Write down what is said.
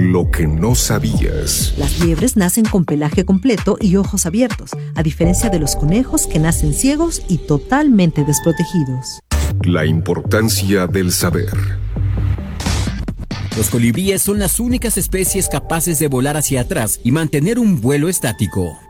Lo que no sabías. Las liebres nacen con pelaje completo y ojos abiertos, a diferencia de los conejos que nacen ciegos y totalmente desprotegidos. La importancia del saber. Los colibríes son las únicas especies capaces de volar hacia atrás y mantener un vuelo estático.